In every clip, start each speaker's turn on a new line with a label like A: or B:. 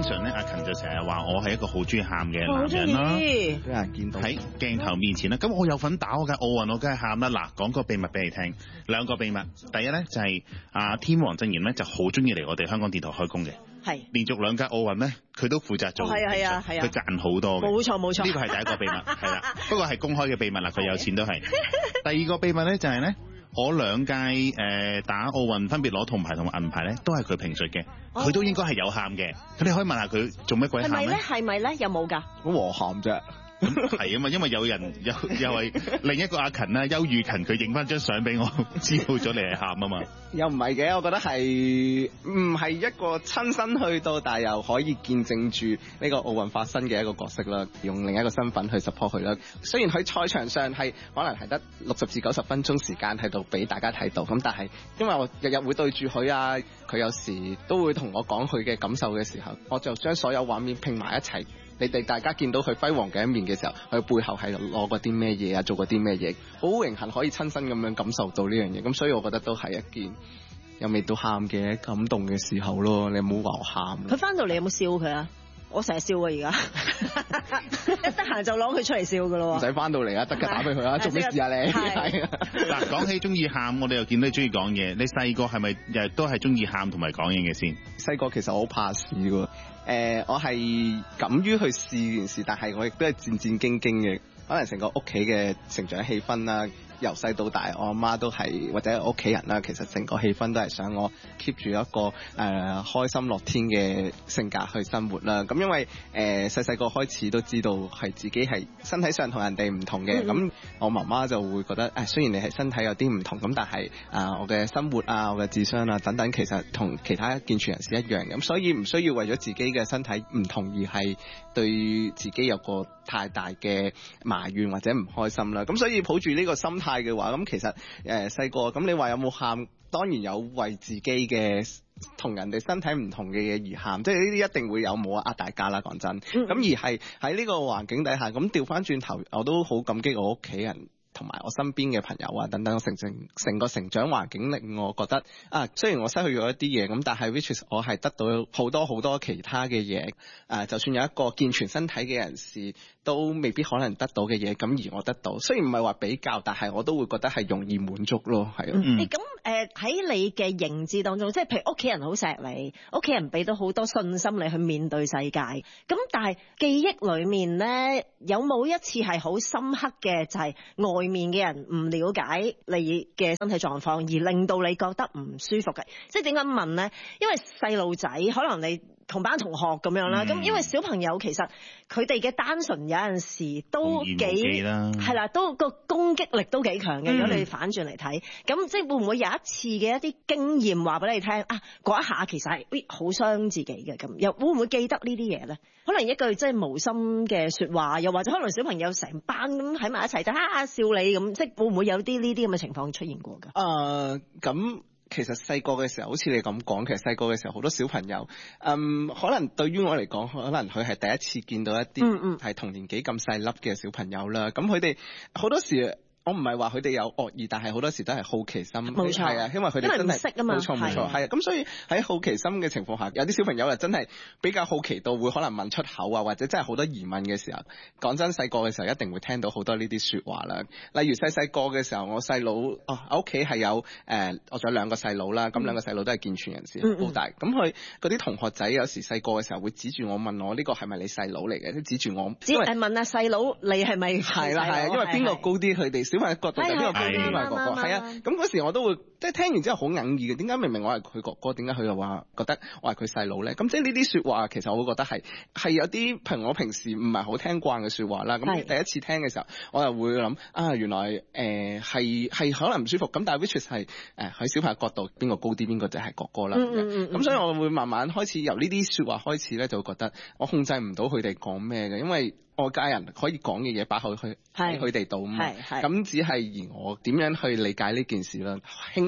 A: 常咧，阿勤就成日話我係一個好中意喊嘅男人啦，
B: 俾人見到
A: 喺鏡頭面前啦。咁我有份打我嘅奧運，我梗係喊啦。嗱，講個秘密俾你聽，兩個秘密。第一咧就係天王證賢咧就好中意嚟我哋香港電台開工嘅。係連續2屆奧運咧，佢都負責做。係啊，佢賺好多嘅。冇錯。呢個係第一個秘密，係啦。不過係公開嘅秘密啦，佢有錢都係。第二個秘密咧就係咧，我2屆打奧運分別攞銅牌同埋銀牌咧，都係佢評述嘅。佢都應該係有喊嘅。咁你可以問下佢做乜鬼喊咧？
B: 係咪咧？有冇㗎？
C: 好和喊啫。
A: 係啊嘛，因為有人又係另一個阿勤啦，邱雨勤，佢影翻張相俾我，知道咗你係喊啊嘛。
C: 又唔係嘅，我覺得係唔係一個親身去到，但係又可以見證住呢個奧運發生嘅一個角色啦。用另一個身份去 support 佢啦。雖然喺賽場上係可能係得60至90分鐘時間喺度俾大家睇到，咁但係因為我日日會對住佢啊，佢有時都會同我講佢嘅感受嘅時候，我就將所有畫面拼埋一齊。你哋大家見到佢輝煌嘅一面嘅時候，佢背後係攞過啲咩嘢啊，做過啲咩嘢，好榮幸可以親身咁樣感受到呢樣嘢。咁所以我覺得都係一件有未到喊嘅感動嘅時候咯。你唔好話我喊。
B: 佢翻到嚟有冇笑佢啊？我成日笑啊，而家一得閒就攞佢出嚟笑噶咯。
C: 唔使翻到嚟啊，得㗎，打俾佢啊，做咩事啊你？
A: 係嗱，講起中意喊，我哋又見到你中意講嘢。你細個係咪日日都係中意喊同埋講嘢嘅先？
C: 細個其實我好怕事㗎。我係敢於去試件事，但係我亦都係戰戰兢兢嘅。可能成個屋企嘅成長氣氛啦，由細到大，我阿媽都係或者屋企人啦，其實成個氣氛都係想我 keep 住一個開心樂天嘅性格去生活啦。咁因為細個開始都知道係自己係身體上同人哋唔同嘅，咁我媽媽就會覺得雖然你係身體有啲唔同，咁但係我嘅生活啊、我嘅智商啊等等，其實同其他健全人士一樣，咁所以唔需要為咗自己嘅身體唔同而係對自己有個太大嘅埋怨或者唔開心啦。咁所以抱住呢個心態嘅話，咁其實細個咁你話有冇喊？當然有為自己嘅同人哋身體唔同嘅嘢而喊，即係呢啲一定會有，冇呃大家啦，講真。咁而係喺呢個環境底下，咁調翻轉頭，我都好感激我屋企人同埋我身邊嘅朋友啊等等，成個成長環境令我覺得雖然我失去咗一啲嘢，咁但係 which is 我係得到好多其他嘅嘢，就算有一個健全身體嘅人士都未必可能得到嘅嘢，咁而我得到，雖然唔係話比較，但係我都會覺得係容易滿足咯，係啊。
B: 咁喺你嘅認知當中，即係譬如屋企人好錫你，屋企人俾到好多信心你去面對世界，咁但係記憶裏面咧，有冇一次係好深刻嘅，就係外面嘅人唔了解你嘅身體狀況，而令到你覺得唔舒服嘅？即係點解問咧？因為細路仔可能你同班同學咁樣啦，咁因為小朋友其實佢哋嘅單純有陣時都幾係啦，都個攻擊力都幾強嘅。如果你反轉嚟睇，咁即係會唔會有一次嘅一啲經驗話俾你聽嗰一下其實係好傷自己嘅，咁又會唔會記得呢啲嘢咧？可能一句即係無心嘅說話，又或者可能小朋友成班咁喺埋一齊就笑你咁，即係會唔會有啲呢啲咁嘅情況出現過㗎？
C: 咁。其實細個嘅時候，好似你咁講，其實細個嘅時候好多小朋友，可能對於我嚟講，可能佢係第一次見到一啲係同年紀咁細粒嘅小朋友啦。咁佢哋好多時，我唔係話佢哋有惡意，但係好多時都係好奇心。冇錯，係啊，因為佢哋真係唔識啊嘛。冇錯，係啊。咁所以喺好奇心嘅情況下，有啲小朋友就真係比較好奇到會可能問出口啊，或者真係好多疑問嘅時候。講真，細個嘅時候一定會聽到好多呢啲説話啦。例如細個嘅時候，我細佬我屋企係有我仲有2個細佬啦。咁2個細佬都係健全人士，好大。咁佢嗰啲同學仔有時細個嘅時候會指住我問我呢個係咪你細佬嚟嘅？即指住我，
B: 問下細佬你係咪？
C: 係啦係啊，因為邊個高啲，佢哋小朋友角度就邊個高啲，邊個哥哥。係啊，咁嗰時我都會即係聽完之後好哽耳嘅。點解明明我係佢哥哥，點解佢又話覺得我係佢細佬咧？咁即係呢啲説話，其實我會覺得係有啲我平時唔係好聽慣嘅説話啦。咁第一次聽嘅時候，我又會諗原來係可能唔舒服。咁但係 which is 係喺小朋友角度，邊個高啲，邊個就係哥哥啦。咁所以我會慢慢開始由呢啲説話開始咧，就會覺得我控制唔到佢哋講咩嘅，因為外家人可以講嘅嘢擺去佢哋度嘛。咁只係而我點樣去理解呢件事啦？輕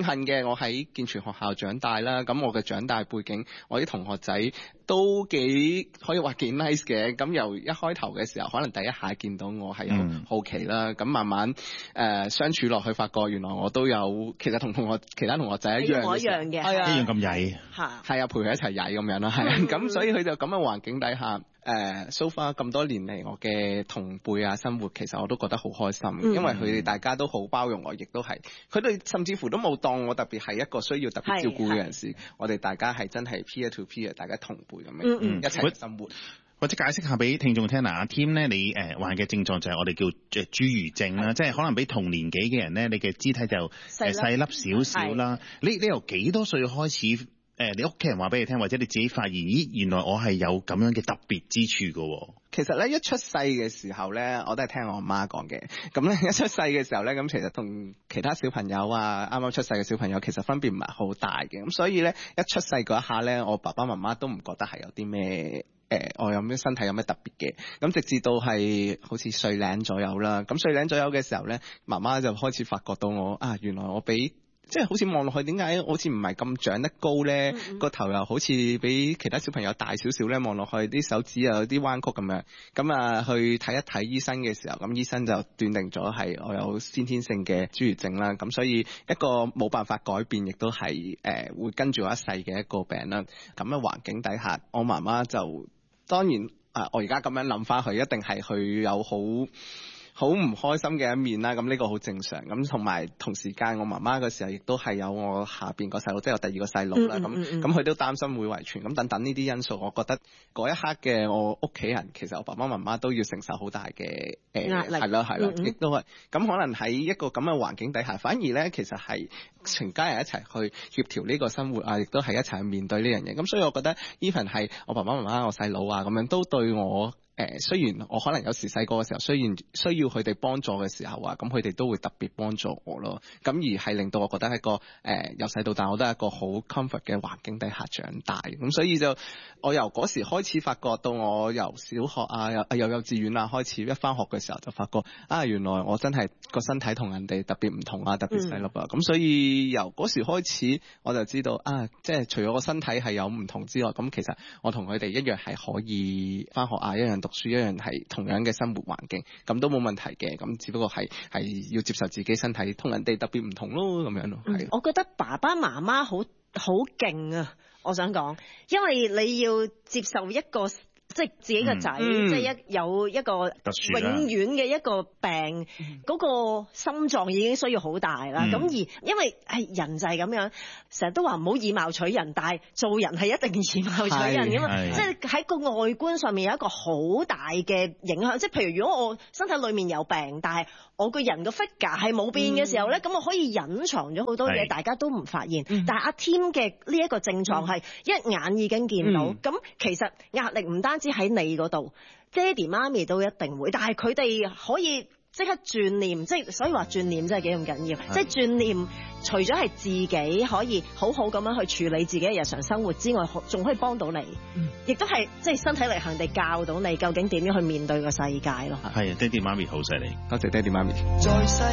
C: 幸嘅，我喺健全學校長大啦。咁我嘅長大背景，我啲同學仔都幾可以話幾 nice 嘅。咁由一開頭嘅時候，可能第一下見到我係有好奇啦。咁慢慢相處落去，發覺原來我都有其實同其他同學仔一樣
B: 嘅，
C: 係啊，
A: 一樣咁曳，
C: 係啊，陪佢一齊曳咁樣啦，係啊。咁所以佢就咁嘅環境底下。so far 咁多年嚟，我嘅同輩啊生活，其實我都覺得好開心，因為佢哋大家都好包容我，亦都係佢哋甚至乎都冇當我特別係一個需要特別照顧嘅人士，我哋大家係真係 peer to peer， 大家同輩咁樣一齊生活。
A: 或者解釋下俾聽眾聽阿 Tim 咧，你患嘅症狀就係我哋叫侏儒症啦，即係可能比同年紀嘅人咧，你嘅肢體就細粒少少啦。你由幾多歲開始？你屋企人話俾你聽，或者你自己發現，咦，原來我係有咁樣嘅特別之處㗎。
C: 其實咧，一出世嘅時候咧，我都係聽我媽講嘅。咁咧，一出世嘅時候咧，咁其實同其他小朋友啊，啱啱出世嘅小朋友，其實分別唔係好大嘅。咁所以咧，一出世嗰一下咧，我爸爸媽媽都唔覺得係有啲咩我有咩身體有咩特別嘅。咁直至到係好似歲零左右啦。咁歲零左右嘅時候咧，媽媽就開始發覺到我原來我比即係好似望落去，點解好似唔係咁長得高咧？個頭又好似比其他小朋友大少少咧，望落去啲手指又有啲彎曲咁樣。咁去睇一睇醫生嘅時候，咁醫生就斷定咗係我有先天性嘅侏儒症啦。咁所以一個冇辦法改變，亦都係會跟住我一世嘅一個病啦。咁嘅環境底下，我媽媽就當然我而家咁樣諗翻佢，一定係佢有好唔開心嘅一面啦，咁呢個好正常。咁同埋同時間，我媽媽嘅時候亦都係有我下邊個細路，即係有第二個細路啦。咁佢都擔心會遺傳，咁等等呢啲因素，我覺得嗰一刻嘅我屋企人，其實我爸爸媽媽都要承受好大嘅壓力，係啦，亦都係。咁可能喺一個咁嘅環境底下，反而咧其實係全家人一齊去協調呢個生活啊，亦都係一齊去面對呢樣嘢。咁所以我覺得 even 係我爸爸媽媽、我細佬啊咁樣都對我。雖然我可能有時細個嘅時候，雖然需要佢哋幫助嘅時候啊，咁佢哋都會特別幫助我咯。咁而係令到我覺得喺個由細到大我都係一個好 comfort 嘅環境底下長大。咁所以就我由嗰時開始發覺到我由小學啊由幼稚園啊開始一返學嘅時候就發覺原來我真係個身體同人哋特別唔同啊，特別細粒啊。咁所以由嗰時開始我就知道即係除咗個身體係有唔同之外，咁其實我同佢哋一樣係可以返學一樣讀書一樣係同樣嘅生活環境，咁都冇問題嘅。咁只不過係要接受自己身體同人哋特別唔同咯，咁樣咯。
B: 我覺得爸爸媽媽好勁啊！我想講，因為你要接受一個即係自己個仔，即係有一個永遠嘅一個病，嗰個心臟已經需要好大啦。咁而因為人就係咁樣，成日都話唔好以貌取人，但係做人係一定以貌取人㗎嘛。即係喺個外觀上面有一個好大嘅影響。即係譬如如果我身體裡面有病，但係我個人個 figure 係冇變嘅時候咧，咁我可以隱藏咗好多嘢，大家都唔發現。但係阿 Tim 嘅呢一個症狀係一眼已經見到。咁其實壓力唔單止喺你嗰度，爹哋媽咪都一定會，但係佢哋可以即刻轉念，即係所以話轉念真係幾咁緊要。即係轉念，除咗係自己可以好好咁樣去處理自己嘅日常生活之外，仲可以幫到你，亦都係即係身體力行地教到你究竟點樣去面對個世界咯。
A: 係，爹哋媽咪好犀利，
C: 多謝爹哋媽咪。
D: 在世